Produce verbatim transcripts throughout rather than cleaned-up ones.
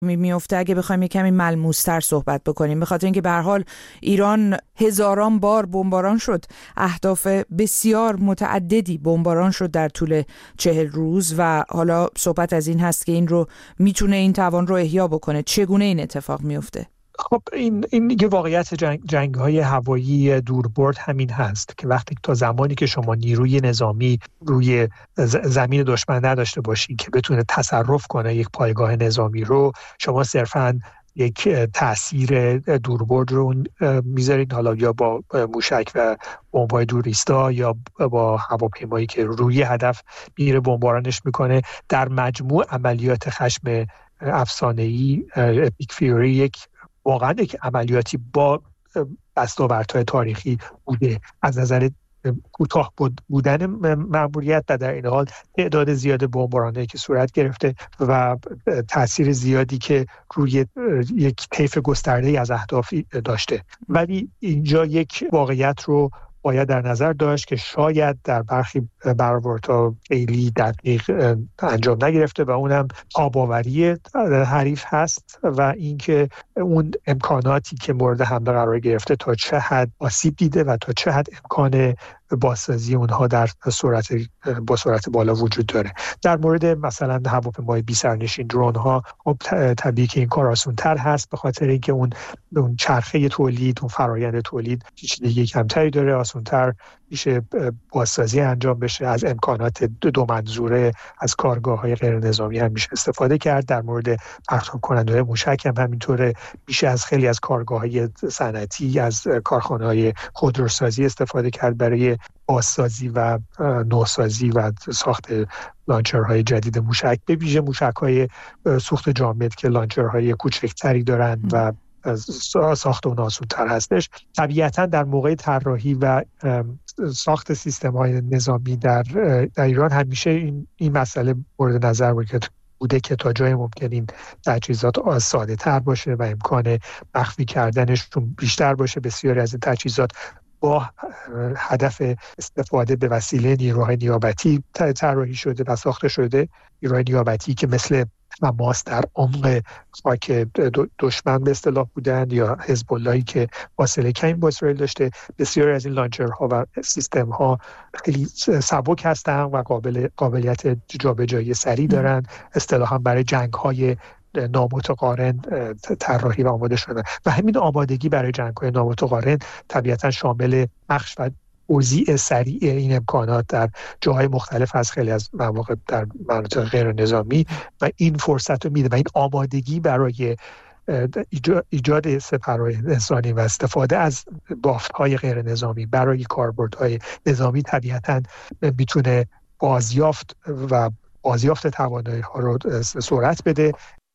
میفته اگه بخوایم کمی ملموس‌تر صحبت بکنیم، به خاطر اینکه به هر حال ایران هزاران بار بمباران شد، اهداف بسیار متعددی بمباران شد در طول چهل روز و حالا صحبت از این هست که این رو میتونه این توان رو احیا بکنه. چگونه این اتفاق میفته؟ خب این این یه واقعیت جنگ جنگ‌های هوایی دوربرد همین هست که وقتی تا زمانی که شما نیروی نظامی روی زمین دشمن نداشته باشید که بتونه تصرف کنه یک پایگاه نظامی رو، شما صرفاً یک تأثیر دوربرد رو میذارید، حالا یا با موشک و بمب‌های دوریستا یا با هواپیمایی که روی هدف میره بمبارانش میکنه. در مجموع عملیات خشم افسانه‌ای اپیک فیوری یک واقعا یک عملیاتی با دستاوردهای تاریخی بوده از نظر کوتاه بودن مأموریت و در این حال تعداد زیاد بمبارانایی که صورت گرفته و تأثیر زیادی که روی یک طیف گسترده‌ای از اهداف داشته. ولی اینجا یک واقعیت رو باید در نظر داشت که شاید در برخی برآوردها خیلی دقیق انجام نگرفته و اونم آباوری حریف هست و اینکه اون امکاناتی که مورد حمله قرار گرفته تا چه حد آسیب دیده و تا چه حد امکان بازسازی اونها در سرعت با سرعت بالا وجود داره. در مورد مثلا هواپیمای بی سرنشین، درون ها، طبیعی که این کار آسان‌تر هست به خاطر اینکه اون اون چرخه تولید، اون فرآیند تولید پیچیدگی کمتری داره، آسان‌تر میشه بازسازی انجام بشه. از امکانات دو منظوره از کارگاه‌های غیر نظامی هم میشه استفاده کرد. در مورد پرتاب کننده موشک هم همینطوره، میشه از خیلی از کارگاه‌های صنعتی، از کارخانه‌های خودروسازی استفاده کرد برای بازسازی و نوسازی و ساخت لانچرهای جدید موشک، به ویژه موشک‌های سوخت جامد که لانچرهای کوچکتری دارن و ساخت اون آسان‌تر هستش. طبیعتاً در موقع طراحی و ساخت سیستم‌های نظامی در, در ایران همیشه این, این مسئله مورد نظر بوده که تا جای ممکن این تجهیزات ساده تر باشه و امکان مخفی کردنشون بیشتر باشه. بسیاری از این تجهیزات با هدف استفاده به وسیله نیروهای نیابتی طراحی شده و ساخته شده. نیروهای نیابتی که مثل حماس در عمق خاک دشمن به اصطلاح بودن یا حزب اللهی که فاصله کمی با اسرائیل داشته. بسیاری از این لانچرها و سیستم‌ها خیلی سبک هستن و قابل قابلیت جابجایی سریع دارن، اصطلاحاً برای جنگ‌های نامتقارن طراحی و آماده شدن و همین آمادگی برای جنگ‌های نامتقارن طبیعتاً شامل بخش و توزیع سریع این امکانات در جاهای مختلف از خیلی از مواقع در مناطق غیر نظامی و این فرصت رو میده و این آمادگی برای ایجاد سپرهای انسانی و استفاده از بافت‌های غیر نظامی برای کاربردهای نظامی طبیعتاً میتونه بازیافت و بازیافت توانایی‌ها رو سرعت بده.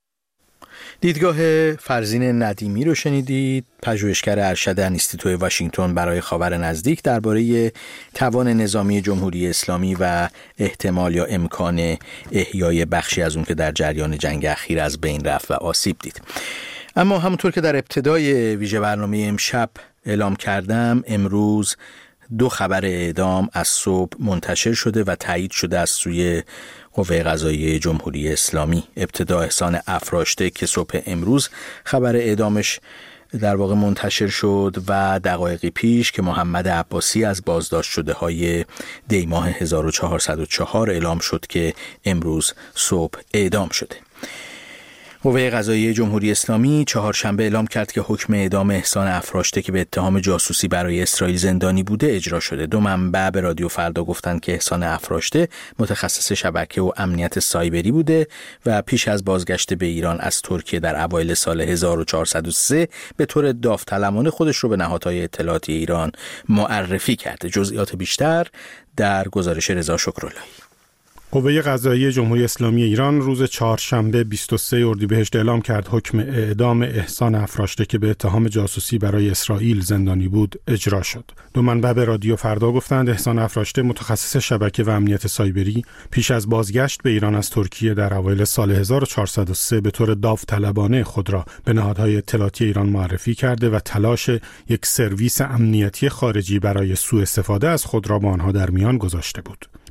دیدگاه فرزین ندیمی رو شنیدید، پژوهشگر ارشد انستیتوی واشنگتن برای خاور نزدیک درباره توان نظامی جمهوری اسلامی و احتمال یا امکان احیای بخشی از اون که در جریان جنگ اخیر از بین رفت و آسیب دید. اما همونطور که در ابتدای ویژه برنامه امشب اعلام کردم، امروز دو خبر اعدام از صبح منتشر شده و تایید شده از سوی قوه قضاییه جمهوری اسلامی. ابتدا احسان افراشته که صبح امروز خبر اعدامش در واقع منتشر شد و دقایقی پیش که محمد عباسی از بازداشت شده های دی ماه هزار و چهارصد و چهار اعلام شد که امروز صبح اعدام شده. قوه قضاییه جمهوری اسلامی چهارشنبه اعلام کرد که حکم اعدام احسان افراشته که به اتهام جاسوسی برای اسرائیل زندانی بوده اجرا شده. دو منبع به رادیو فردا گفتند که احسان افراشته متخصص شبکه و امنیت سایبری بوده و پیش از بازگشت به ایران از ترکیه در اوایل سال هزار و چهارصد و سه به طور داوطلبانه خودش رو به نهادهای اطلاعاتی ایران معرفی کرده. جزئیات بیشتر در گزارش رضا شکراللهی. قوه قضاییه جمهوری اسلامی ایران روز چهارشنبه بیست و سوم اردیبهشت اعلام کرد حکم اعدام احسان افراشته که به اتهام جاسوسی برای اسرائیل زندانی بود اجرا شد. دو منبع به رادیو فردا گفتند احسان افراشته متخصص شبکه و امنیت سایبری پیش از بازگشت به ایران از ترکیه در اوایل سال هزار و چهارصد و سه به طور داوطلبانه خود را به نهادهای اطلاعاتی ایران معرفی کرده و تلاش یک سرویس امنیتی خارجی برای سوء استفاده از خود را با آنها در میان گذاشته بود.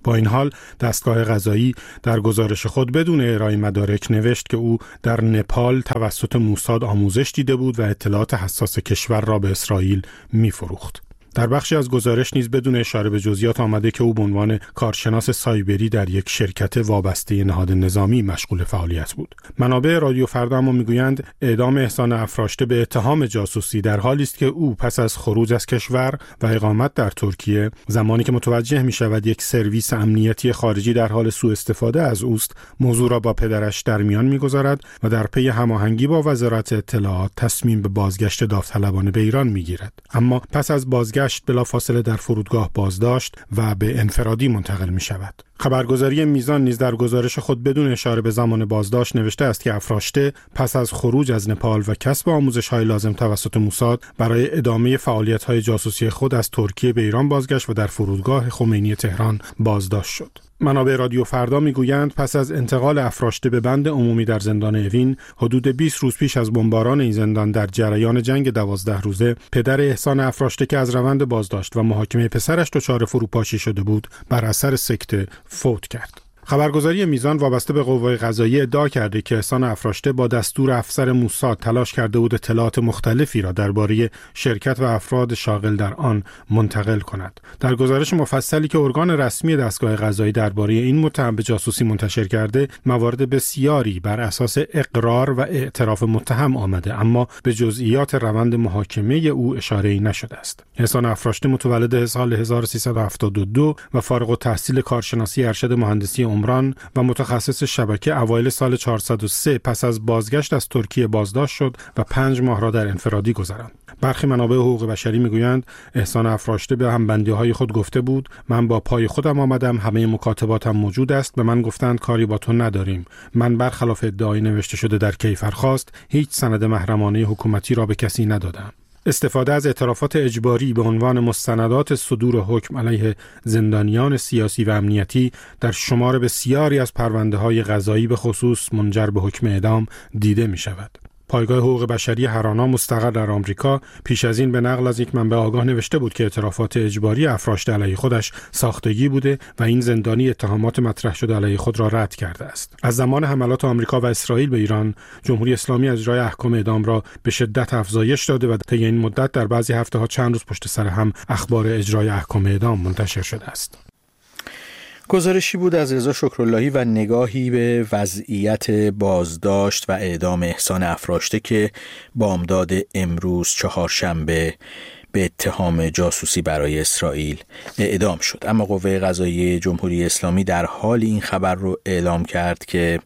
با این حال دستگاه قضایی در گزارش خود بدون ارائه مدارک نوشت که او در نپال توسط موساد آموزش دیده بود و اطلاعات حساس کشور را به اسرائیل می‌فروخت. در بخشی از گزارش نیز بدون اشاره به جزئیات آمده که او به عنوان کارشناس سایبری در یک شرکت وابسته نهاد نظامی مشغول فعالیت بود. منابع رادیو فردا اما میگویند اعدام احسان افراشته به اتهام جاسوسی در حالی است که او پس از خروج از کشور و اقامت در ترکیه، زمانی که متوجه می‌شود یک سرویس امنیتی خارجی در حال سوء استفاده از اوست، موضوع را با پدرش در میان می‌گذارد و در پی هماهنگی با وزارت اطلاعات تصمیم به بازگشت داوطلبانه به ایران می‌گیرد. اما پس از بازگشت بلافاصله در فرودگاه بازداشت و به انفرادی منتقل می شود. خبرگزاری میزان نیز در گزارش خود بدون اشاره به زمان بازداشت نوشته است که افراشته پس از خروج از نپال و کسب آموزش‌های لازم توسط موساد برای ادامه فعالیت‌های جاسوسی خود از ترکیه به ایران بازگشت و در فرودگاه خمینی تهران بازداشت شد. منابع رادیو فردا میگویند پس از انتقال افراشته به بند عمومی در زندان اوین حدود بیست روز پیش از بمباران این زندان در جریان جنگ دوازده روزه، پدر احسان افراشته که از روند بازداشت و محاکمه پسرش دچار فروپاشی شده بود بر اثر سکته فوت کرد. خبرگزاری میزان وابسته به قوای قضاییه ادعا کرده که احسان افراشته با دستور افسر موساد تلاش کرده بود اطلاعات مختلفی را درباره شرکت و افراد شاغل در آن منتقل کند. در گزارش مفصلی که ارگان رسمی دستگاه قضایی درباره این متهم به جاسوسی منتشر کرده، موارد بسیاری بر اساس اقرار و اعتراف متهم آمده، اما به جزئیات روند محاکمه او اشاره‌ای نشده است. احسان افراشته متولد سال هزار و سیصد و هفتاد و دو و فارغ التحصیل کارشناسی ارشد مهندسی عمران و متخصص شبکه اوایل سال چهارصد و سه پس از بازگشت از ترکیه بازداشت شد و پنج ماه را در انفرادی گذراند. برخی منابع حقوق بشری میگویند احسان افراشته به همبندی‌های خود گفته بود من با پای خودم آمدم، همه مکاتباتم موجود است، به من گفتند کاری با تو نداریم. من برخلاف ادعای نوشته شده در کیفرخواست هیچ سند محرمانه حکومتی را به کسی ندادم. استفاده از اعترافات اجباری به عنوان مستندات صدور حکم علیه زندانیان سیاسی و امنیتی در شمار بسیاری از پرونده‌های قضایی به خصوص منجر به حکم اعدام دیده می شود. پایگاه حقوق بشری هرانا مستقر در آمریکا پیش از این به نقل از یک منبع آگاه نوشته بود که اعترافات اجباری افراشته علیه خودش ساختگی بوده و این زندانی اتهامات مطرح شده علیه خود را رد کرده است. از زمان حملات آمریکا و اسرائیل به ایران، جمهوری اسلامی اجرای احکام اعدام را به شدت افزایش داده و طی این مدت در بعضی هفته‌ها چند روز پشت سر هم اخبار اجرای احکام اعدام منتشر شده است. گزارشی بود از رضا شکراللهی و نگاهی به وضعیت بازداشت و اعدام احسان افراشته که بامداد امروز چهارشنبه به اتهام جاسوسی برای اسرائیل اعدام شد. اما قوه قضاییه جمهوری اسلامی در حال این خبر رو اعلام کرد که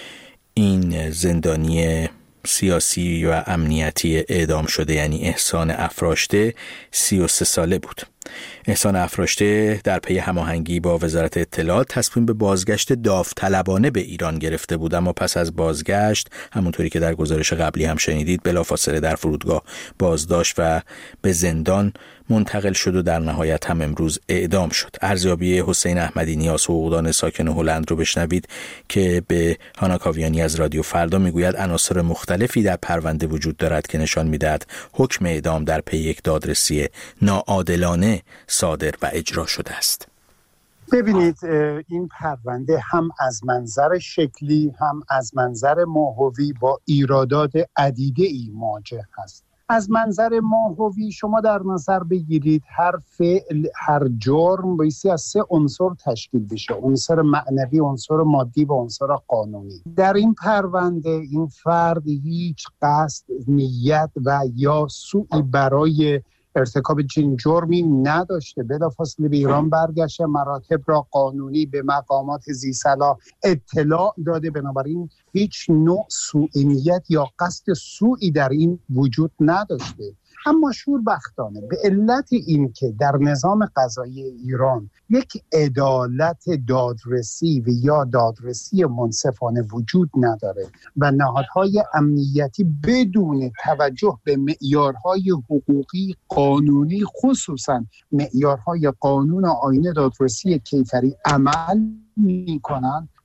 این زندانی سیاسی و امنیتی اعدام شده یعنی احسان افراشته سی و سه ساله بود. احسان افراشته در پی هماهنگی با وزارت اطلاعات تصمیم به بازگشت داوطلبانه به ایران گرفته بود، اما پس از بازگشت همونطوری که در گزارش قبلی هم شنیدید بلافاصله در فرودگاه بازداشت و به زندان منتقل شد و در نهایت هم امروز اعدام شد. ارزیابی حسین احمدی نیاز حقوقدان ساکن هلند رو بشنوید که به هانا کاویانی از رادیو فردا میگوید عناصر مختلفی در پرونده وجود دارد که نشان میدهد حکم اعدام در پی یک دادرسی ناعادلانه صادر و اجرا شده است. ببینید این پرونده هم از منظر شکلی هم از منظر ماهوی با ایرادات عدیده‌ای مواجه هست. از منظر ماهوی شما در نظر بگیرید هر فعل، هر جرم بایستی از سه عنصر تشکیل بشه: عنصر معنوی، عنصر مادی و عنصر قانونی. در این پرونده این فرد هیچ قصد، نیت و یا سوئی برای ارتکاب چنین جرمی نداشته. بلافاصله به ایران برگشته، مراتب را قانونی به مقامات ذی‌صلاح اطلاع داده، بنابراین هیچ نوع سوء نیت یا قصد سوئی در این وجود نداشته. اما شوربختانه به علت این که در نظام قضایی ایران یک عدالت دادرسی و یا دادرسی منصفانه وجود نداره و نهادهای امنیتی بدون توجه به معیارهای حقوقی قانونی، خصوصا معیارهای قانون و آیین دادرسی کیفری عمل می‌کنند،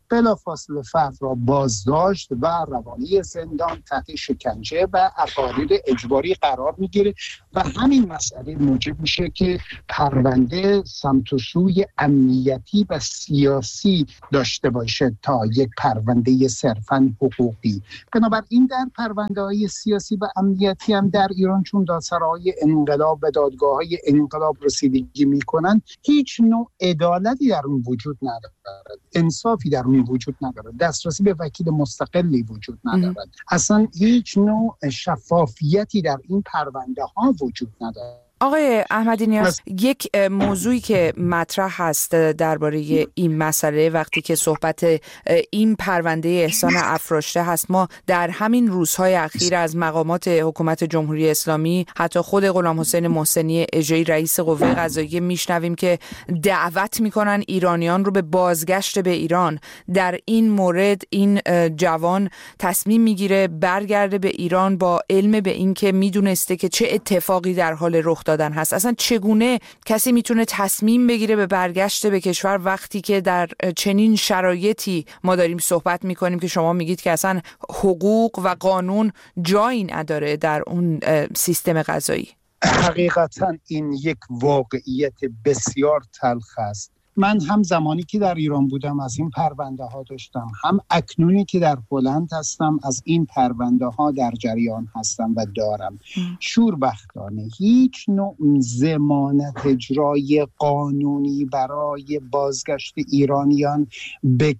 بلافاصله فرد را بازداشت و روانی زندان تحت شکنجه و اقاریر اجباری قرار میگیره و همین مسئله موجب میشه که پرونده سمت و سوی امنیتی و سیاسی داشته باشه تا یک پرونده صرفاً حقوقی. بنابراین در پرونده‌های سیاسی و امنیتی هم در ایران چون دادسرای انقلاب و دادگاه‌های انقلاب رسیدگی میکنن، هیچ نوع عدالتی در اون وجود ندارد، انصافی در اون وجود ندارد، دسترسی به وکیل مستقلی وجود ندارد، اصلا هیچ نوع شفافیتی در این پرونده ها وجود ندارد. آقای احمدی نیاز، یک موضوعی که مطرح هست درباره این مسئله وقتی که صحبت این پرونده احسان افراشته هست، ما در همین روزهای اخیر از مقامات حکومت جمهوری اسلامی، حتی خود غلام حسین محسنی اژه‌ای رئیس قوه قضاییه میشنویم که دعوت میکنن ایرانیان رو به بازگشت به ایران. در این مورد این جوان تصمیم میگیره برگرده به ایران با علم به این که میدونسته که چه اتفاقی در حال رخ دادن هست. اصلا چگونه کسی میتونه تصمیم بگیره به برگشت به کشور وقتی که در چنین شرایطی ما داریم صحبت میکنیم که شما میگید که اصلا حقوق و قانون جایی نداره در اون سیستم قضایی؟ حقیقتا این یک واقعیت بسیار تلخ است. من هم زمانی که در ایران بودم از این پرونده ها داشتم، هم اکنونی که در هلند هستم از این پرونده ها در جریان هستم و دارم. شوربختانه هیچ نوع ضمانت اجرای قانونی برای بازگشت ایرانیان به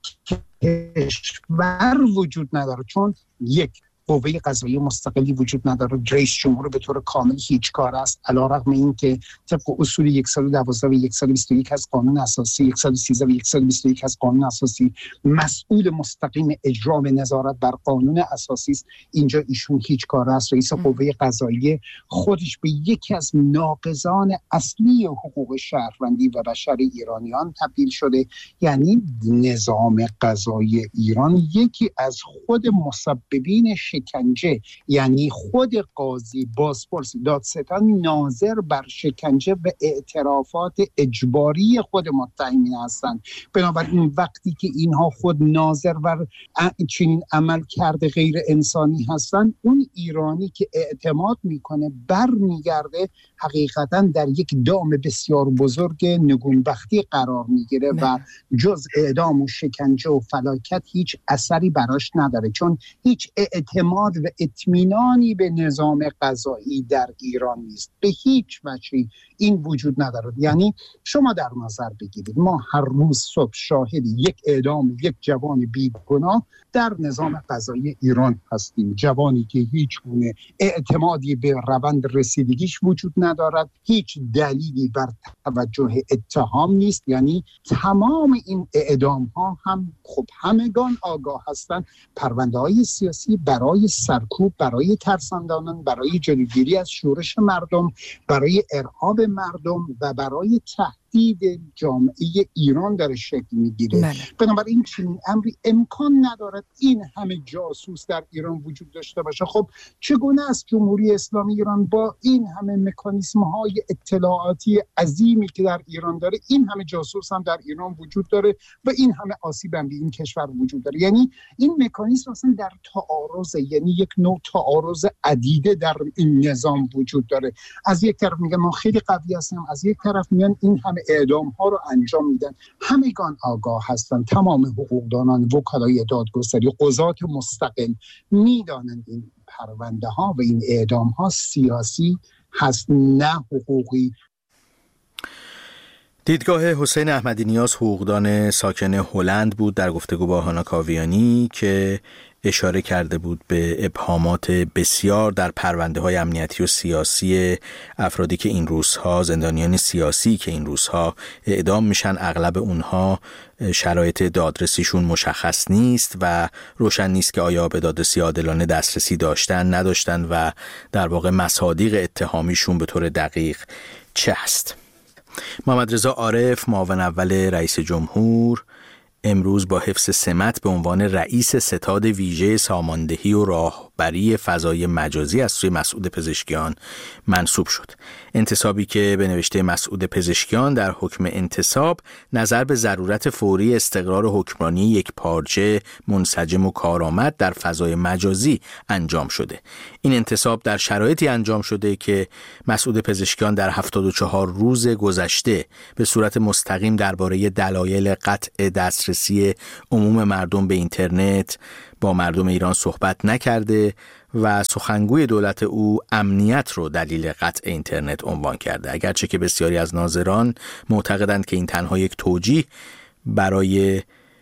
کشور وجود نداره، چون یک قوه قضاییه مستقلی وجود نداره. رئیس جمهور به طور کامل هیچ کار است، علیرغم اینکه طبق اصول صد و دوازده و صد و بیست و یک از قانون اساسی، صد و سیزده و صد و بیست و یک از قانون اساسی مسئول مستقیم اجرا و نظارت بر قانون اساسی است، اینجا ایشون هیچ کار است. رئیس قوه قضاییه خودش به یکی از ناقضان اصلی حقوق شهروندی و بشر ایرانیان تبدیل شده. یعنی نظام قضایی ایران یکی از خود مسببین شکنجه، یعنی خود قاضی، بازپرس، دادستان ناظر بر شکنجه و اعترافات اجباری خود متهمین هستند. بنابراین وقتی که اینها خود ناظر بر چنین عمل کرده غیر انسانی هستند، اون ایرانی که اعتماد میکنه برمیگرده حقیقتا در یک دام بسیار بزرگ نگونبختی قرار میگیره و جز اعدام و شکنجه و فلاکت هیچ اثری براش نداره، چون هیچ اعتماد و اطمینانی به نظام قضایی در ایران نیست. به هیچ وجهی این وجود ندارد. یعنی شما در نظر بگیرید ما هر روز صبح شاهد یک اعدام یک جوان بیگناه در نظام قضایی ایران هستیم، جوانی که هیچ گونه اعتمادی به روند رسیدگیش وجود ندارد، هیچ دلیلی بر توجه اتهام نیست. یعنی تمام این اعدام ها هم خب همگان آگاه هستند پرونده های سیاسی برای سرکوب، برای ترساندن، برای جلوگیری از شورش مردم، برای ارهاب مردم و برای تهدید جامعه ایران داره شکل میگیره. بنابراین چنین امری امکان ندارد این همه جاسوس در ایران وجود داشته باشه. خب چگونه است جمهوری اسلامی ایران با این همه مکانیسم های اطلاعاتی عظیمی که در ایران داره، این همه جاسوس هم در ایران وجود داره و این همه آسیب هم به این کشور وجود داره؟ یعنی این مکانیسم اصلا در تعارض، یعنی یک نوع تعارض عدیده در این نظام وجود داره. از یک طرف میگن ما خیلی قوی هستیم، از یک طرف میگن این همه اعدام ها رو انجام میدن. همگان آگاه هستند، تمام حقوقدانان، وکلای دادگستری، قضات مستقل میدانند این پرونده ها و این اعدام ها سیاسی هست نه حقوقی. دیدگاه حسین احمدی نیاز، حقوقدان ساکن هلند بود، در گفتگو با هانا کاویانی که اشاره کرده بود به ابهامات بسیار در پرونده های امنیتی و سیاسی افرادی که این روزها، زندانیان سیاسی که این روزها اعدام میشن. اغلب اونها شرایط دادرسیشون مشخص نیست و روشن نیست که آیا به دادرسی عادلانه دسترسی داشتن نداشتن و در واقع مصادیق اتهامیشون به طور دقیق چه است. محمد رضا عارف، معاون اول رئیس جمهور، امروز با حفظ سمت به عنوان رئیس ستاد ویژه ساماندهی و راه رهبری فضای مجازی از سوی مسعود پزشکیان منصوب شد. انتصابی که به نوشته مسعود پزشکیان در حکم انتصاب نظر به ضرورت فوری استقرار حکمرانی یک پارچه منسجم و کارآمد در فضای مجازی انجام شده. این انتصاب در شرایطی انجام شده که مسعود پزشکیان در هفتاد و چهار روز گذشته به صورت مستقیم درباره دلایل قطع دسترسی عموم مردم به اینترنت با مردم ایران صحبت نکرده و سخنگوی دولت او امنیت رو دلیل قطع اینترنت عنوان کرده، اگرچه که بسیاری از ناظران معتقدند که این تنها یک توجیه برای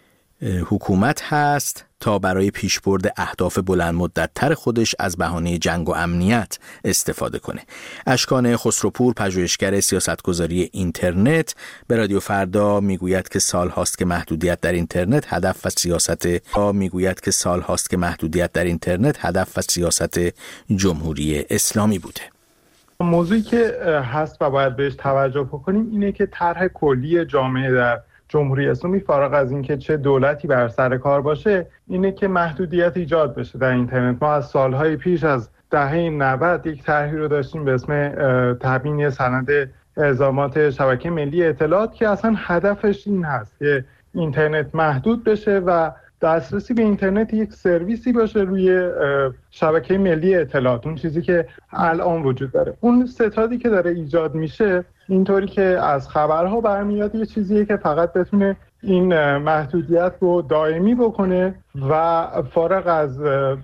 حکومت هست تا برای پیشبرد اهداف بلند مدت‌تر خودش از بهانه جنگ و امنیت استفاده کنه. اشکان خسروپور، پژوهشگر سیاستگذاری اینترنت، به رادیو فردا میگوید که سال هاست که محدودیت در اینترنت هدف و سیاست میگوید که سال هاست که محدودیت در اینترنت هدف و سیاست جمهوری اسلامی بوده. موضوعی که هست و باید بهش توجه بکنیم اینه که طرح کلی جامعه در جمهوری اسلامی فارغ از اینکه چه دولتی بر سر کار باشه اینه که محدودیت ایجاد بشه در اینترنت. ما از سالهای پیش از دهه نود یک طرحی رو داشتیم به اسم تبیین سند الزامات شبکه ملی اطلاعات که اصلا هدفش این هست که اینترنت محدود بشه و دسترسی به اینترنت یک سرویسی باشه روی شبکه ملی اطلاعات، اون چیزی که الان وجود داره. اون ستادی که داره ایجاد میشه اینطوری که از خبرها برمیاد یه چیزیه که فقط بتونه این محدودیت رو دائمی بکنه و فارغ از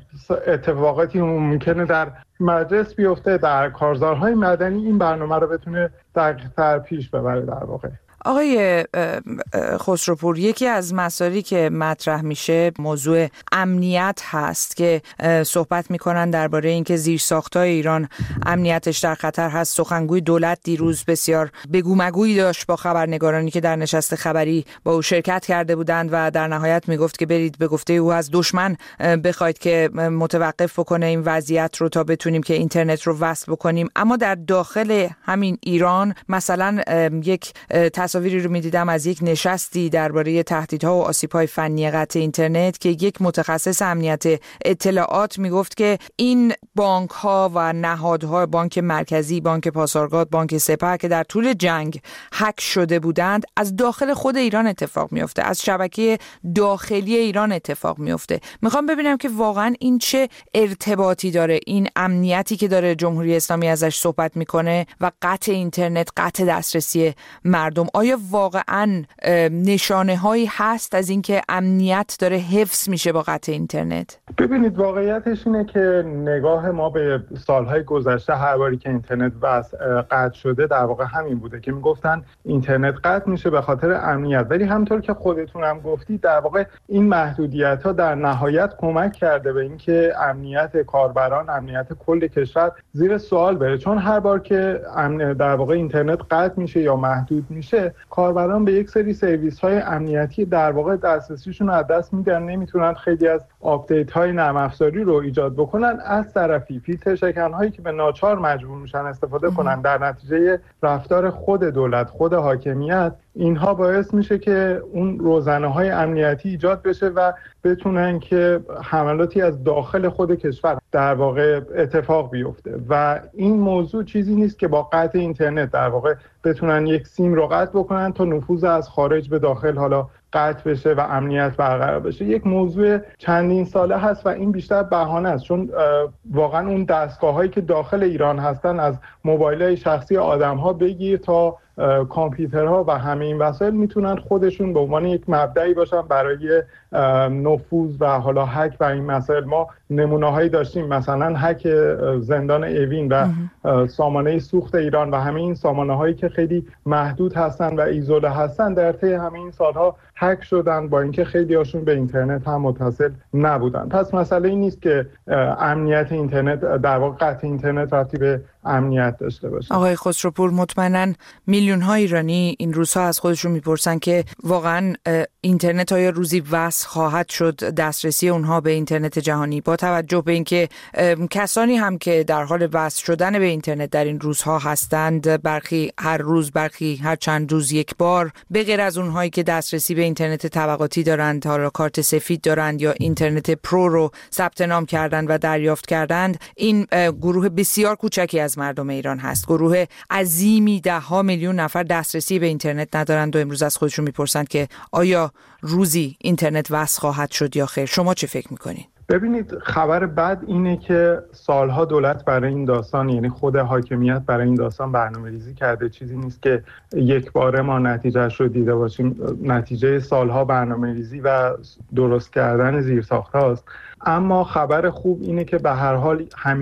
اتفاقاتی ممکنه در مجلس بیفته در کارزارهای مدنی این برنامه رو بتونه دقیق‌تر پیش ببره. در واقع آقای خسروپور، یکی از مسائلی که مطرح میشه موضوع امنیت هست که صحبت میکنن درباره اینکه زیرساخت‌های ایران امنیتش در خطر هست. سخنگوی دولت دیروز بسیار بگو مگویی داشت با خبرنگارانی که در نشست خبری با او شرکت کرده بودند و در نهایت میگفت که برید به گفته او از دشمن بخواید که متوقف بکنه این وضعیت رو تا بتونیم که اینترنت رو وصل بکنیم. اما در داخل همین ایران مثلا یک تصاویری رو می‌دیدم از یک نشستی درباره تهدیدها و آسیب‌های فنی قطع اینترنت که یک متخصص امنیت اطلاعات میگفت که این بانک‌ها و نهادها، بانک مرکزی، بانک پاسارگاد، بانک سپه که در طول جنگ هک شده بودند از داخل خود ایران اتفاق میفته، از شبکه داخلی ایران اتفاق میفته. میخوام ببینم که واقعا این چه ارتباطی داره، این امنیتی که داره جمهوری اسلامی ازش صحبت میکنه و قطع اینترنت، قطع دسترسی مردم، آیا واقعا نشانه هایی هست از اینکه امنیت داره حفظ میشه با قطع اینترنت؟ ببینید واقعیتش اینه که نگاه ما به سالهای گذشته هر باری که اینترنت بس قطع شده در واقع همین بوده که میگفتن اینترنت قطع میشه به خاطر امنیت، ولی همونطور که خودتون هم گفتید در واقع این محدودیت ها در نهایت کمک کرده به اینکه امنیت کاربران، امنیت کل کشور زیر سوال بره، چون هر بار که در واقع اینترنت قطع میشه یا محدود میشه کاربران به یک سری سرویس های امنیتی در واقع دسترسیشون رو از دست میدن، نمیتونن خیلی از آپدیت های نرم افزاری رو ایجاد بکنن. از طرفی فیلتر شکن هایی که به ناچار مجبور میشن استفاده کنن در نتیجه رفتار خود دولت، خود حاکمیت، اینها باعث میشه که اون روزنه های امنیتی ایجاد بشه و بتونن که حملاتی از داخل خود کشور در واقع اتفاق بیفته. و این موضوع چیزی نیست که با قطع اینترنت در واقع بتونن یک سیم رو قطع بکنن تا نفوذ از خارج به داخل حالا قطع بشه و امنیت برقرار بشه. یک موضوع چندین ساله هست و این بیشتر بهانه است، چون واقعا اون دستگاه‌هایی که داخل ایران هستن از موبایل‌های شخصی آدم‌ها بگیر تا کامپیوترها و همه این وسایل میتونن خودشون به عنوان یک مبدأی باشن برای نفوذ و حالا هک و این مسائل. ما نمونه‌هایی داشتیم، مثلا هک زندان اوین و سامانه سوخت ایران و همه این سامانه‌هایی که خیلی محدود هستن و ایزوله هستن در طی همه این سالها هک شدن، با اینکه خیلی هاشون به اینترنت هم متصل نبودن. پس مسئله این نیست که امنیت اینترنت در واقع قطع اینترنت ربطی به امنیت داشته باشه. آقای خسروپور، مطمئناً میلیون ها ایرانی این روزها از خودشون میپرسن که واقعاً اینترنت های روزی وصل خواهد شد، دسترسی اونها به اینترنت جهانی، با توجه به اینکه کسانی هم که در حال وصل شدن به اینترنت در این روزها هستند، برخی هر روز، برخی هر چند روز یک بار، به غیر از اونهایی که دسترسی به اینترنت طبقاتی دارند، حالا کارت سفید دارند یا اینترنت پرو رو ثبت نام کردند و دریافت کردند، این گروه بسیار کوچکی از مردم ایران هست. گروه عظیمی، ده ها میلیون نفر دسترسی به اینترنت ندارند و امروز از خودشون میپرسند که آیا روزی اینترنت وصل خواهد شد یا خیر. شما چه فکر میکنید؟ ببینید، خبر بد اینه که سالها دولت برای این داستان، یعنی خود حاکمیت برای این داستان برنامه‌ریزی کرده. چیزی نیست که یک باره ما نتیجهش رو دیده باشیم. نتیجه سالها برنامه‌ریزی و درست کردن زیرساخت‌هاست. اما خبر خوب اینه که به هر حال همین